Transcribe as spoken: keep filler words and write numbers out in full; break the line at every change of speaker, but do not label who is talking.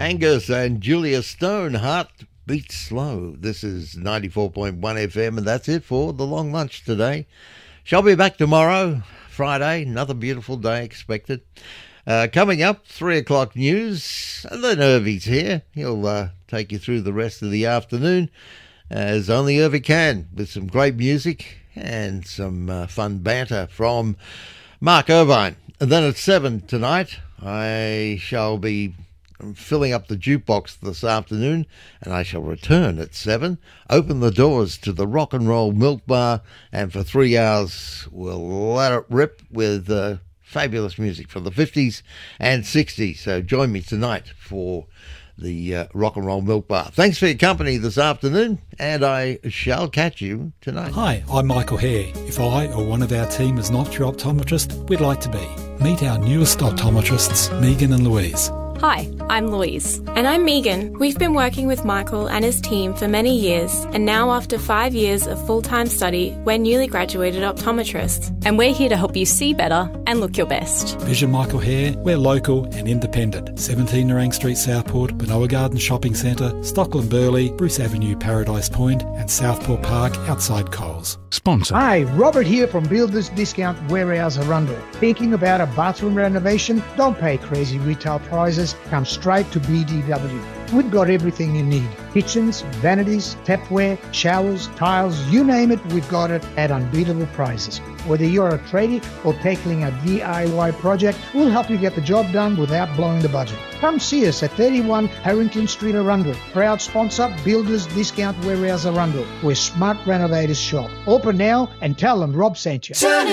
Angus and Julia Stone, Heart Beats Slow. This is ninety-four point one F M, and that's it for the long lunch today. Shall be back tomorrow, Friday. Another beautiful day expected. Uh, coming up, three o'clock news. Then Irvy's here. He'll uh, take you through the rest of the afternoon, as only Irvy can, with some great music and some uh, fun banter from Mark Irvine. And then at seven tonight, I shall be filling up the jukebox this afternoon, and I shall return at seven, open the doors to the Rock and Roll Milk Bar, and for three hours we'll let it rip with uh, fabulous music from the fifties and sixties. So join me tonight for the uh, Rock and Roll Milk Bar. Thanks for your company this afternoon, and I shall catch you tonight.
Hi, I'm Michael Hare. If I or one of our team is not your optometrist, we'd like to be. Meet our newest optometrists, Megan and Louise.
Hi, I'm Louise. And I'm Megan. We've been working with Michael and his team for many years, and now after five years of full-time study, we're newly graduated optometrists.
And we're here to help you see better and look your best.
Vision Michael Hare, we're local and independent. seventeen Nerang Street, Southport, Benoa Garden Shopping Centre, Stockland Burley, Bruce Avenue, Paradise Point, and Southport Park outside Coles.
Sponsor.
Hi, Robert here from Builders Discount Warehouse Arundel. Thinking about a bathroom renovation? Don't pay crazy retail prices. Come straight to B D W. We've got everything you need. Kitchens, vanities, tapware, showers, tiles, you name it, we've got it at unbeatable prices. Whether you're a tradie or tackling a D I Y project, we'll help you get the job done without blowing the budget. Come see us at thirty-one Harrington Street, Arundel. Proud sponsor, Builders Discount Warehouse Arundel, where smart renovators shop. Open now and tell them Rob sent you.